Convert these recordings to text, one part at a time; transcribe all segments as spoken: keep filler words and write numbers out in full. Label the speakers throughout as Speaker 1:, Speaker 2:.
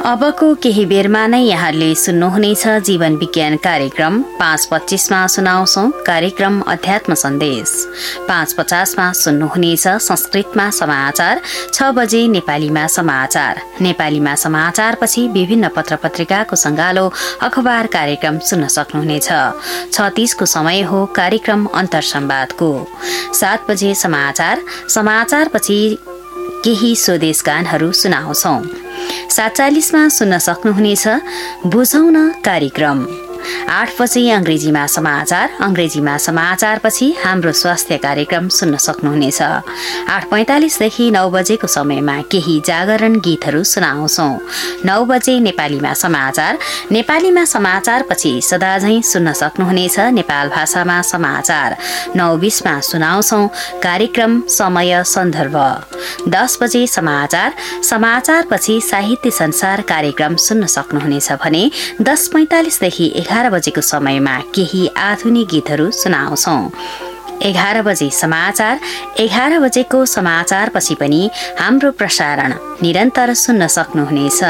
Speaker 1: अबको केही बेरमा नै यहाँले सुन्नुहुनेछ जीवन विज्ञान कार्यक्रम। पाँच पच्चीसमा सुनाउँछौ कार्यक्रम अध्यात्म सन्देश। पाँच पचासमा सुन्नुहुनेछ संस्कृतमा समाचार। छ बजे नेपालीमा समाचार। नेपालीमा समाचारपछि विभिन्न पत्र पत्रिकाको सङ्गालो अखबार कार्यक्रम सुन्न सक्नुहुनेछ। छ तीसको समय हो कार्यक्रम अन्तर संवादको। सात बजे समाचार। समाचारपछि केही स्वदेश गानहरू सुनाउँछौ। सात चालिसमा सुन्न सक्नुहुनेछ बुझौँ न कार्यक्रम। आठ बजे अंग्रेजीमा समाचार। अंग्रेजीमा समाचारपछि हाम्रो स्वास्थ्य कार्यक्रम सुन्न सक्नुहुनेछ। आठ पैंतालिसदेखि नौ बजेको समयमा केही जागरण गीतहरू सुनाउँछौ। नौ बजे नेपालीमा समाचार। नेपालीमा समाचारपछि सदाझैं सुन्न सक्नुहुनेछ नेपाल भाषामा समाचार। नौ बीसमा सुनाउँछौ कार्यक्रम समय सन्दर्भ। दस बजे समाचार। समाचारपछि साहित्य संसार कार्यक्रम सुन्न सक्नुहुनेछ भने दस पैंतालिसदेखि एघार बजेको समयमा केही आधुनिक गीतहरू सुनाउँछौ। एघार बजे समाचार। एघार बजेको समाचारपछि पनि हाम्रो प्रसारण निरन्तर सुन्न सक्नुहुनेछ।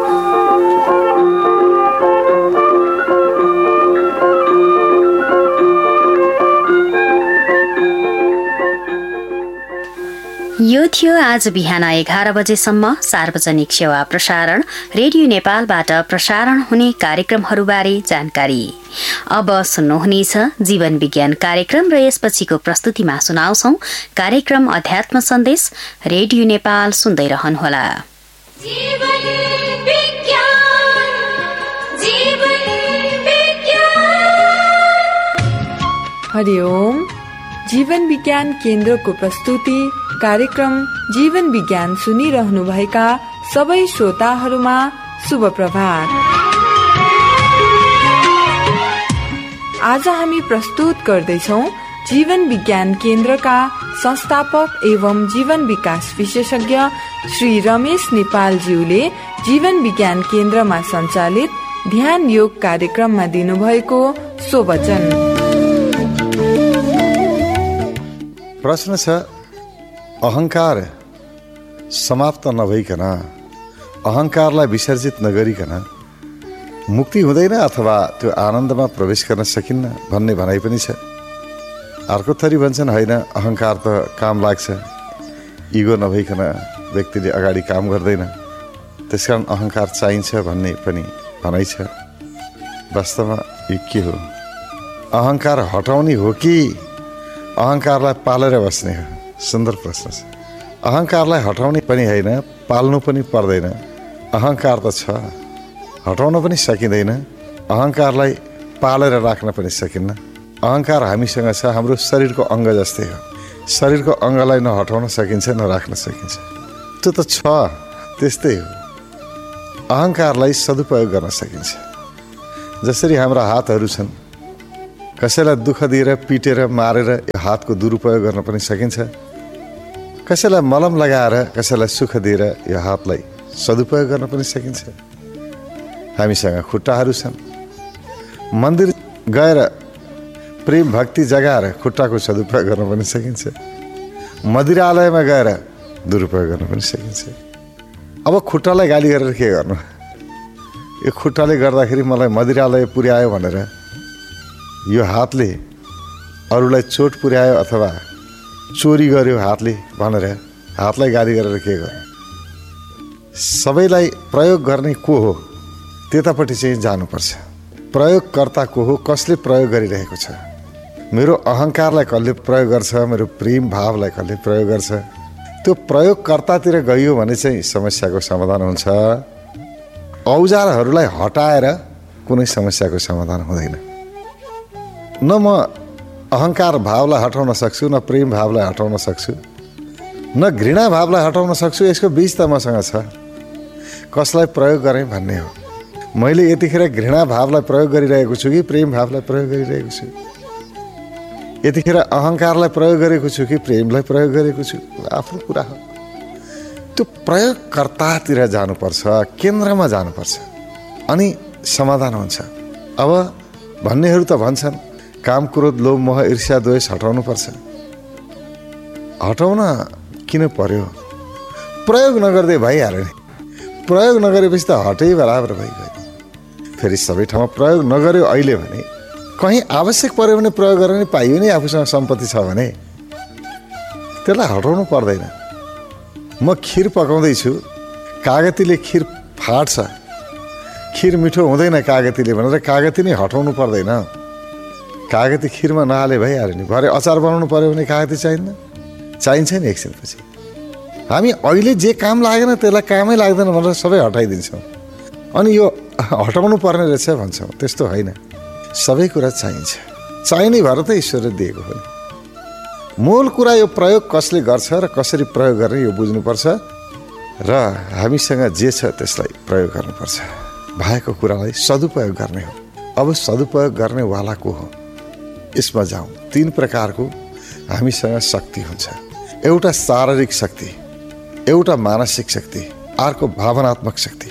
Speaker 1: यो थियो आज बिहान एघार बजेसम्म सार्वजनिक सेवा प्रसारण रेडियो नेपालबाट प्रसारण हुने कार्यक्रमहरूबारे जानकारी। अब सुन्नुहुनेछ जीवन विज्ञान कार्यक्रम र यसपछिको प्रस्तुतिमा सुनाउँछौ कार्यक्रम अध्यात्म सन्देश। रेडियो नेपाल सुन्दै रहनुहोला।
Speaker 2: हरिओम। जीवन विज्ञान केन्द्रको प्रस्तुति कार्यक्रम जीवन विज्ञान सुनिरहनुभएका सबै श्रोताहरूमा शुभ प्रभात। आज हामी प्रस्तुत गर्दैछौ जीवन विज्ञान केन्द्रका संस्थापक एवं जीवन विकास विशेषज्ञ श्री रमेश नेपालज्यूले जीवन विज्ञान केन्द्रमा सञ्चालित ध्यान योग कार्यक्रममा दिनुभएको सोवचन।
Speaker 3: प्रश्न छ, अहंकार समाप्त नभइकन, अहंकारलाई विसर्जित नगरिकन मुक्ति हुँदैन अथवा त्यो आनन्दमा प्रवेश गर्न सकिन्न भन्ने भनाइ पनि छ। अर्को थरी भन्छन् होइन, अहंकार त काम लाग्छ, इगो नभइकन व्यक्तिले अगाडि काम गर्दैन, त्यसकारण अहंकार चाहिन्छ भन्ने पनि भनाइ छ। वास्तवमा यो के हो? अहंकार हटाउने हो कि अहंकारलाई पालेर बस्ने हो? सुन्दर प्रश्न छ। अहंकारलाई हटाउने पनि होइन, पाल्नु पनि पर्दैन। अहंकार त छ, हटाउन पनि सकिँदैन, अहंकारलाई पालेर राख्न पनि सकिन्न। अहंकार हामीसँग छ, हाम्रो शरीरको अङ्ग जस्तै हो। शरीरको अङ्गलाई न हटाउन सकिन्छ न राख्न सकिन्छ, त्यो त छ, त्यस्तै हो। अहंकारलाई सदुपयोग गर्न सकिन्छ। जसरी हाम्रा हातहरू छन्, कसैलाई दुःख दिएर पिटेर मारेर यो हातको दुरुपयोग गर्न पनि सकिन्छ। कसैलाई मलम लगाएर कसैलाई सुख दिएर यो हातलाई सदुपयोग गर्न पनि सकिन्छ। हामीसँग खुट्टाहरू छन्, मन्दिर गएर प्रेम भक्ति जगाएर खुट्टाको सदुपयोग गर्न पनि सकिन्छ। मदिरालयमा गएर दुरुपयोग गर्न पनि सकिन्छ। अब खुट्टालाई गाली गरेर के गर्नु? यो खुट्टाले गर्दाखेरि मलाई मदिरालय पुर्यायो भनेर यो हातले अरूलाई चोट पुर्यायो अथवा चोरी गर्यो हातले भनेर हातलाई गाली गरेर के गर्नु? सबैलाई प्रयोग गर्ने को हो त्यतापट्टि चाहिँ जानुपर्छ। प्रयोगकर्ता को हो, कसले प्रयोग गरिरहेको छ? मेरो अहंकारलाई कसले प्रयोग गर्छ? मेरो प्रेम भावलाई कसले प्रयोग गर्छ? त्यो प्रयोगकर्तातिर गइयो भने चाहिँ समस्याको समाधान हुन्छ। औजारहरूलाई हटाएर कुनै समस्याको समाधान हुँदैन। न म अहंकार भावलाई हटाउन सक्छु, न प्रेम भावलाई हटाउन सक्छु, न घृणा भावलाई हटाउन सक्छु। यसको बीच त मसँग छ, कसलाई प्रयोग गरेँ भन्ने हो। मैले यतिखेर घृणा भावलाई प्रयोग गरिरहेको छु कि प्रेम भावलाई प्रयोग गरिरहेको छु? यतिखेर अहंकारलाई प्रयोग गरेको छु कि प्रेमलाई प्रयोग गरेको छु? आफ्नो कुरा हो। त्यो प्रयोगकर्तातिर जानुपर्छ, केन्द्रमा जानुपर्छ, अनि समाधान हुन्छ। अब भन्नेहरू त भन्छन् काम, क्रोध, लोभ, मोह, ईर्ष्या, द्वेष हटाउनु पर्छ। हटाउन किन पर्यो? प्रयोग नगर्दै भइहाल्यो नि। प्रयोग नगरेपछि त हटै बराबर भइगयो। फेरि सबै ठाउँमा प्रयोग नगर्यो अहिले भने कहीँ आवश्यक पर्यो भने प्रयोग गरेर नि पाइयो नि। आफूसँग सम्पत्ति छ भने त्यसलाई हटाउनु पर्दैन। म खिर पकाउँदैछु, कागतीले खिर फाट्छ, खिर मिठो हुँदैन कागतीले भनेर कागती नै हटाउनु पर्दैन। कागती खिरमा नहाले भइहाल्यो नि। भरे अचार बनाउनु पर्यो भने कागती चाहिन्न? चाहिन्छ नि एकछिनपछि। हामी अहिले जे काम लागेन त्यसलाई कामै लाग्दैन भनेर सबै हटाइदिन्छौँ। अनि यो हटाउनु पर्ने रहेछ भन्छौँ। त्यस्तो होइन, सबै कुरा चाहिन्छ। चाहिने भएर त ईश्वरले दिएको हो। मूल कुरा यो प्रयोग कसले गर्छ र कसरी प्रयोग गर्ने यो बुझ्नुपर्छ र हामीसँग जे छ त्यसलाई प्रयोग गर्नुपर्छ। भएको कुरालाई सदुपयोग गर्ने हो। अब सदुपयोग गर्नेवाला को हो यसमा जाउँ। तीन प्रकारको हामीसँग शक्ति हुन्छ। एउटा शारीरिक शक्ति, एउटा मानसिक शक्ति, अर्को भावनात्मक शक्ति।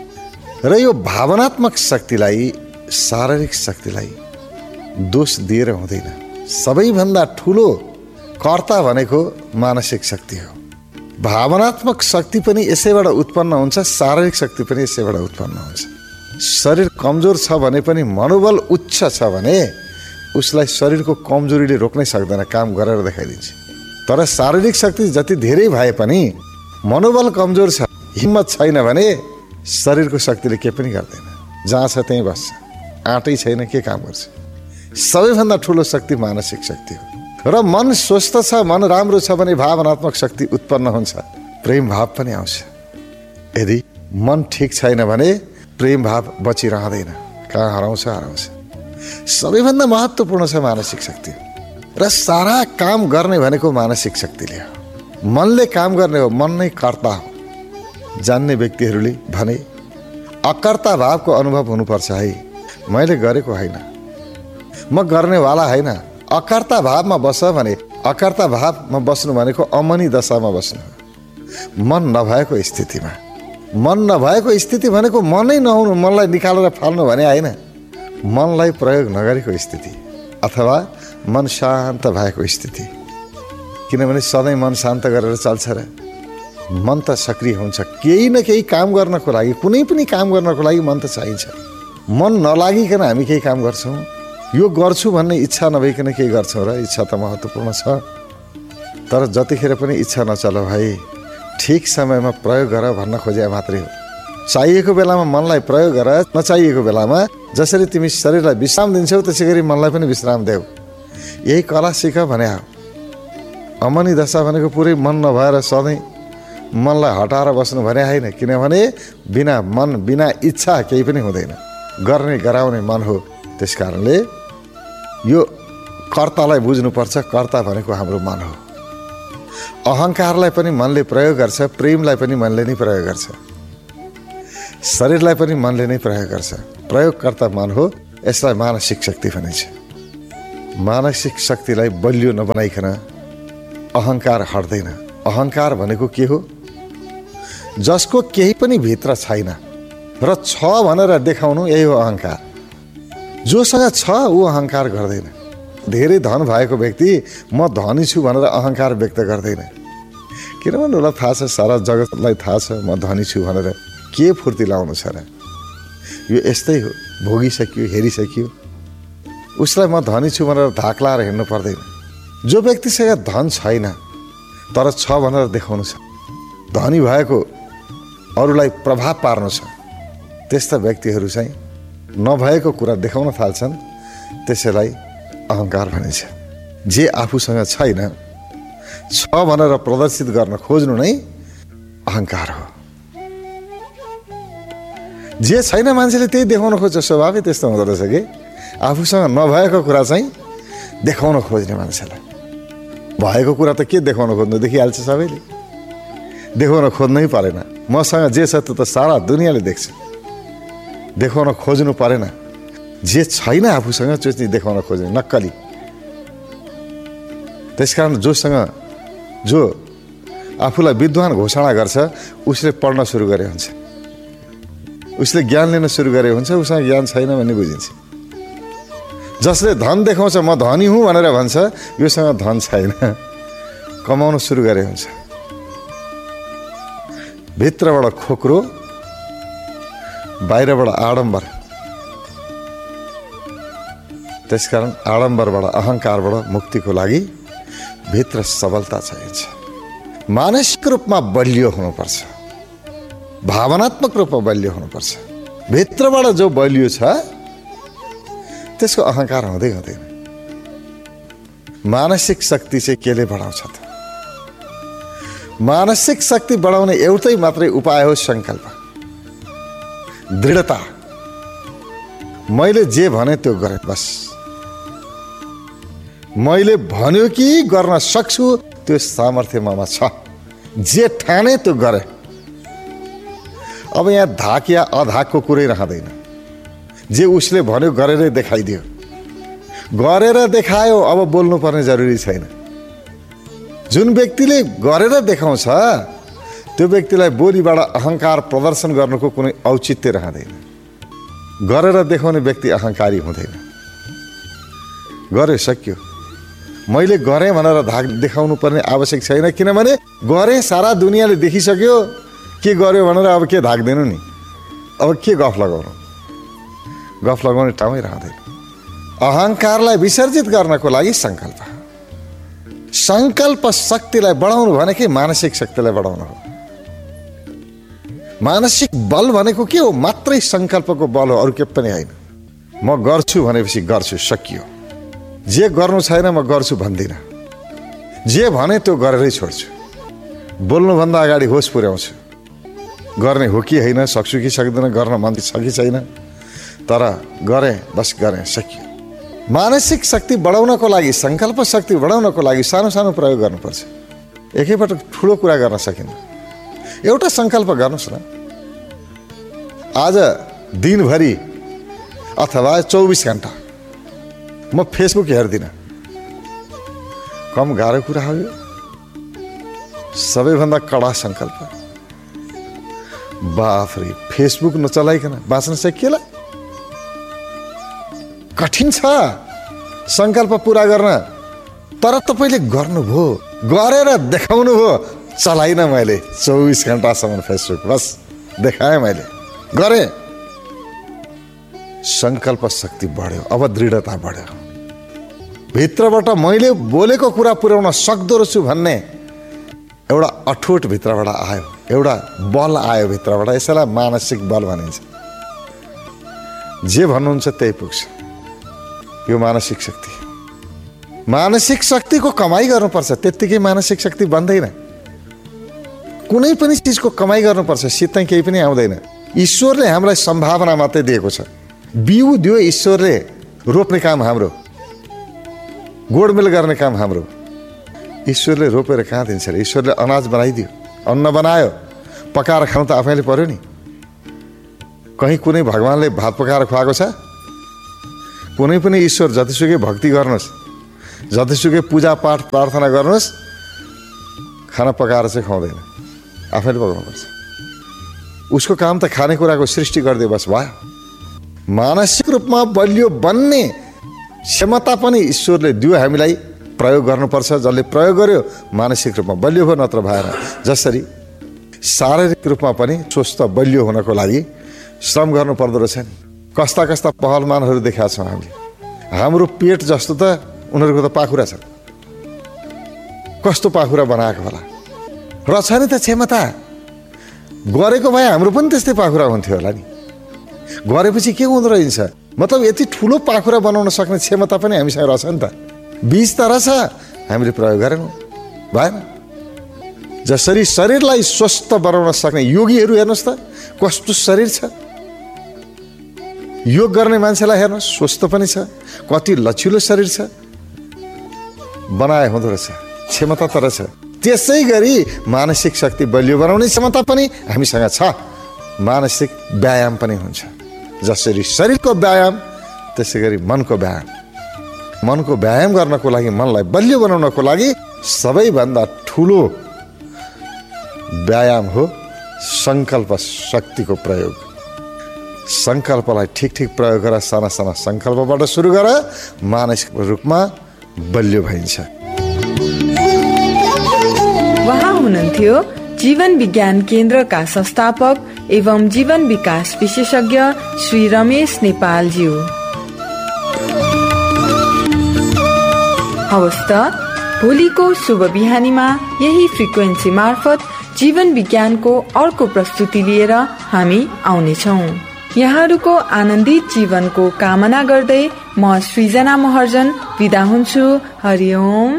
Speaker 3: र यो भावनात्मक शक्तिलाई, शारीरिक शक्तिलाई दोष दिएर हुँदैन। सबैभन्दा ठुलो कर्ता भनेको मानसिक शक्ति हो। भावनात्मक शक्ति पनि यसैबाट उत्पन्न हुन्छ, शारीरिक शक्ति पनि यसैबाट उत्पन्न हुन्छ। शरीर कमजोर छ भने पनि मनोबल उच्च छ भने उसलाई शरीरको कमजोरीले रोक्नै सक्दैन, काम गरेर देखाइदिन्छ। तर शारीरिक शक्ति जति धेरै भए पनि मनोबल कमजोर छ, हिम्मत छैन भने शरीरको शक्तिले के पनि गर्दैन। जहाँ छ त्यहीँ बस्छ, आँटै छैन के काम गर्छ। सबैभन्दा ठुलो शक्ति मानसिक शक्ति हो। र मन स्वस्थ छ, मन राम्रो छ भने भावनात्मक शक्ति उत्पन्न हुन्छ, प्रेम भाव पनि आउँछ। यदि मन ठिक छैन भने प्रेम भाव बचिरहँदैन, कहाँ हराउँछ हराउँछ। सबैभन्दा महत्त्वपूर्ण छ मानसिक शक्ति। र सारा काम गर्ने भनेको मानसिक शक्तिले हो। मनले काम गर्ने हो, मन नै कर्ता हो। जान्ने व्यक्तिहरूले भने अकर्ता भावको अनुभव हुनुपर्छ है। मैले गरेको होइन, म गर्नेवाला होइन, अकर्ता भावमा बस भने अकर्ता भावमा बस्नु भनेको अमनी दशामा बस्नु। मन नभएको स्थितिमा, मन नभएको स्थिति भनेको मनै नहुनु, मनलाई निकालेर फाल्नु भने होइन। मनलाई प्रयोग नगरेको स्थिति अथवा मन शान्त भएको स्थिति। किनभने सधैँ मन शान्त गरेर चल्छ र? मन त सक्रिय हुन्छ। केही न केही काम गर्नको लागि, कुनै पनि काम गर्नको लागि मन त चाहिन्छ। मन नलागिकन हामी केही काम गर्छौँ? यो गर्छु भन्ने इच्छा नभइकन केही गर्छौँ र? इच्छा त महत्त्वपूर्ण छ, तर जतिखेर पनि इच्छा नचल भाइ, ठिक समयमा प्रयोग गर भन्न खोजे मात्रै हो। चाहिएको बेलामा मनलाई प्रयोग गर, नचाहिएको बेलामा जसरी तिमी शरीरलाई विश्राम दिन्छौ त्यसै गरी मनलाई पनि विश्राम देऊ। यही कला सिक भने हो। अमनी दशा भनेको पुरै मन नभएर सधैँ मनलाई हटाएर बस्नु भने होइन। किनभने बिना मन, बिना इच्छा केही पनि हुँदैन। गर्ने गराउने मन हो। त्यस कारणले यो कर्तालाई बुझ्नुपर्छ। कर्ता भनेको हाम्रो मन हो। अहङ्कारलाई पनि मनले प्रयोग गर्छ, प्रेमलाई पनि मनले नै प्रयोग गर्छ, शरीरलाई पनि मनले नै प्रयोग गर्छ। प्रयोगकर्ता मन हो। यसलाई मानसिक शक्ति भनिन्छ। मानसिक शक्तिलाई बलियो नबनाइकन अहङ्कार हट्दैन। अहङ्कार भनेको के हो? जसको केही पनि भित्र छैन र छ भनेर देखाउनु, यही हो अहङ्कार। जोसँग छ ऊ अहङ्कार गर्दैन। धेरै धन भएको व्यक्ति म धनी छु भनेर अहङ्कार व्यक्त गर्दैन। किनभने उसलाई थाहा छ, सारा जगतलाई थाहा छ म धनी छु भनेर के फुर्ती लाउनु छ र? यो यस्तै हो। भोगिसक्यो, हेरिसक्यो, उसलाई म धनी छु भनेर धाक लाएर हिँड्नु पर्दैन। जो व्यक्तिसँग धन छैन तर छ भनेर देखाउनु छ, धनी भएको अरूलाई प्रभाव पार्नु छ, त्यस्ता व्यक्तिहरू चाहिँ नभएको कुरा देखाउन थाल्छन्। त्यसैलाई अहङ्कार भनिन्छ। जे आफूसँग छैन, छ भनेर प्रदर्शित गर्न खोज्नु नै अहङ्कार हो। जे छैन मान्छेले त्यही देखाउन खोज्छ। स्वभावै त्यस्तो हुँदो रहेछ कि आफूसँग नभएको कुरा चाहिँ देखाउन खोज्ने मान्छेलाई। भएको कुरा त के देखाउन खोज्नु, देखिहाल्छ सबैले। देखाउन खोज्नै परेन। मसँग जे छ त्यो त सारा दुनियाँले देख्छ। देखाउन खोज्नु परेन। जे छैन आफूसँग त्यो चाहिँ देखाउन खोज्ने नक्कली। त्यसकारण जोसँग जो आफूलाई विद्वान घोषणा गर्छ उसले पढ्न सुरु गरे हुन्छ, उसले ज्ञान लिन सुरु गरे हुन्छ, उसँग ज्ञान छैन भन्ने बुझिन्छ। जसले धन देखाउँछ म धनी हुँ भनेर भन्छ, योसँग धन छैन, कमाउन सुरु गरे हुन्छ। भित्रबाट खोक्रो बाहिरबाट आडम्बर, त्यसकारण आडम्बरबाट अहंकारबाट मुक्तिको लागि भित्र सबलता चाहिन्छ। मानसिक रूपमा बलियो हुनुपर्छ, भावनात्मक रूपमा बलियो हुनुपर्छ। भित्रबाट जो बलियो छ त्यसको अहंकार हुँदै हुँदैन। मानसिक शक्ति चाहिँ केले बढाउँछ त? मानसिक शक्ति बढाउने एउटै मात्रै उपाय हो संकल्प, दृढता। मैले जे भने त्यो गरे, बस। मैले भन्यो कि गर्न सक्छु त्यो सामर्थ्य ममा छ, जे ठाने त्यो गरे। अब यहाँ धाक या अधाकको कुरै रहँदैन। जे उसले भन्यो गरेरै देखाइदियो, गरेर देखायो, अब बोल्नु पर्ने जरुरी छैन। जुन व्यक्तिले गरेर देखाउँछ त्यो व्यक्तिलाई बोलीबाट अहंकार प्रदर्शन गर्नुको कुनै औचित्य रहँदैन। गरेर देखाउने व्यक्ति अहंकारी हुँदैन। गर्यो, सक्यो। मैले गरेँ भनेर धाक देखाउनु पर्ने आवश्यक छैन, किनभने गरेँ, सारा दुनियाँले देखिसक्यो के गर्यो भनेर। अब के धाक दिनु नि, अब के गफ लगाउनु? गफ लगाउने ठाउँै रहँदैन। अहंकारलाई विसर्जित गर्नको लागि संकल्प, संकल्प शक्तिलाई बढाउनु भनेकै मानसिक शक्तिलाई बढाउनु हो। मानसिक बल भनेको के हो? मात्रै संकल्पको बल हो, अरू के पनि होइन। म गर्छु भनेपछि गर्छु, सकियो। जे गर्नु छैन म गर्छु भन्दिनँ। जे भने त्यो गरेरै छोड्छु। बोल्नुभन्दा अगाडि होस पुर्याउँछु। गर्ने हो कि होइन, सक्छु कि सक्दैन, गर्न मन छ कि छैन, तर गरेँ, बस गरेँ, सकियो। मानसिक शक्ति बढाउनको लागि, संकल्प शक्ति बढाउनको लागि सानो सानो प्रयोग गर्नुपर्छ। एकैपटक ठुलो कुरा गर्न सकिन्न। एउटा संकल्प गर्नुहोस् न। आज दिनभरि अथवा चौबिस घण्टा म फेसबुक हेर्दिनँ। कम गाह्रो कुरा हो यो? सबैभन्दा कडा संकल्प। बाफरे, फेसबुक नचलाइकन बाँच्न सकिएला? कठिन छ संकल्प पूरा गर्न, तर तपाईँले गर्नुभयो, गरेर देखाउनु भयो। चलाइन मैले चौबिस घण्टासम्म फेसबुक, बस देखाएँ, मैले गरेँ। संकल्प शक्ति बढ्यो, अब दृढता बढ्यो। भित्रबाट मैले बोलेको कुरा पुर्याउन सक्दो रहेछु भन्ने एउटा अठोट भित्रबाट आयो, एउटा बल आयो भित्रबाट। यसैलाई मानसिक बल भनिन्छ। जे भन्नुहुन्छ त्यही पुग्छ। यो मानसिक शक्ति। मानसिक शक्तिको कमाई गर्नुपर्छ, त्यत्तिकै मानसिक शक्ति बन्दैन। कुनै पनि चिजको कमाई गर्नुपर्छ, सित्तै केही पनि आउँदैन। ईश्वरले हामीलाई सम्भावना मात्रै दिएको छ। बिउ दियो ईश्वरले, रोप्ने काम हाम्रो, गोडमेल गर्ने काम हाम्रो। ईश्वरले रोपेर कहाँ दिन्छ र? ईश्वरले अनाज बनाइदियो, अन्न बनायो, पकाएर खानु त आफैले पर्यो नि। कहीँ कुनै भगवानले भात पकाएर खुवाएको छ? कुनै पनि ईश्वर जतिसुकै भक्ति गर्नुहोस्, जतिसुकै पूजा पाठ प्रार्थना गर्नुहोस्, खाना पकाएर चाहिँ खुवाउँदैन, आफैले पकाउनुपर्छ। उसको काम त खानेकुराको सृष्टि गरिदियो, बस भयो। मानसिक रूपमा बलियो बन्ने क्षमता पनि ईश्वरले दियो हामीलाई, प्रयोग गर्नुपर्छ। जसले प्रयोग गर्यो मानसिक रूपमा बलियो भयो, नत्र भएन। जसरी शारीरिक रूपमा पनि स्वस्थ बलियो हुनको लागि श्रम गर्नु पर्दो रहेछ नि। कस्ता कस्ता पहलमानहरू देखाएको छौँ हामीले। हाम्रो पेट जस्तो त उनीहरूको त पाखुरा छ। कस्तो पाखुरा बनाएको होला रहेछ नि त क्षमता। गरेको भए हाम्रो पनि त्यस्तै पाखुरा हुन्थ्यो होला नि। गरेपछि के हुँदो रहेछ? मतलब यति ठुलो पाखुरा बनाउन सक्ने क्षमता पनि हामीसँग रहेछ नि त। बीज त रहेछ, हामीले प्रयोग गरेनौँ, भएन। जसरी शरीरलाई स्वस्थ बनाउन सक्ने योगीहरू हेर्नुहोस् त, कस्तो शरीर छ। योग गर्ने मान्छेलाई हेर्नुहोस्, स्वस्थ पनि छ, कति लचिलो शरीर छ। बनाए हुँदो रहेछ, क्षमता त रहेछ। त्यसै गरी मानसिक शक्ति बलियो बनाउने क्षमता पनि हामीसँग छ। मानसिक व्यायाम पनि हुन्छ। जसरी शरीरको व्यायाम त्यसै गरी मनको व्यायाम। मनको व्यायाम गर्नको लागि, मनलाई बलियो बनाउनको लागि सबैभन्दा ठुलो व्यायाम हो संकल्प शक्तिको प्रयोग। संकल्पलाई ठिक ठिक प्रयोग गर, साना साना संकल्पबाट सुरु गर, मानसिक रूपमा बलियो भइन्छ।
Speaker 2: उहाँ हुनुहुन्थ्यो जीवन विज्ञान केन्द्रका संस्थापक एवं जीवन विकास विशेषज्ञ श्री रमेश नेपालज्यू। हवस् त भोलिको शुभ बिहानीमा यही फ्रिक्वेन्सी मार्फत जीवन विज्ञानको अर्को प्रस्तुति लिएर हामी आउनेछौँ। यहाँहरूको आनन्दित जीवनको कामना गर्दै म सृजना महर्जन बिदा हुन्छु। हरिओम।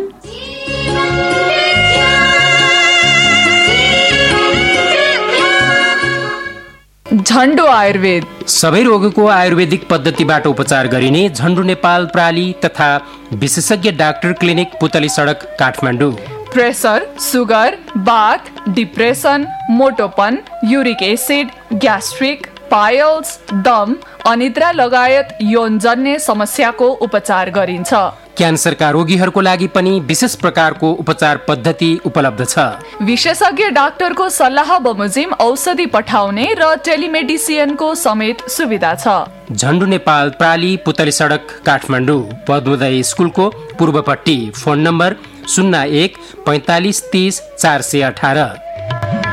Speaker 4: झन्डु आयुर्वेद
Speaker 5: सबै रोगको आयुर्वेदिक पद्धतिबाट उपचार गरिने झन्डु नेपाल प्राली तथा विशेषज्ञ डाक्टर क्लिनिक पुतली सडक काठमाडौँ।
Speaker 4: प्रेसर, सुगर, बाथ, depression, मोटोपन, uric acid, gastric, piles, दम, अनिद्रा लगायत यौनजन्य समस्याको उपचार गरिन्छ।
Speaker 5: क्यान्सरका रोगीहरूको लागि पनि विशेष प्रकारको उपचार पद्धति उपलब्ध छ।
Speaker 4: विशेषज्ञ डाक्टरको सल्लाह बमोजिम औषधि पठाउने र टेलिमेडिसिनको समेत सुविधा छ।
Speaker 5: झन्डु नेपाल प्राली पुतली सडक काठमाडौँ, पद्मोदय स्कुलको पूर्वपट्टि। फोन नम्बर शून्य एक पैँतालिस तीस चार सय अठार।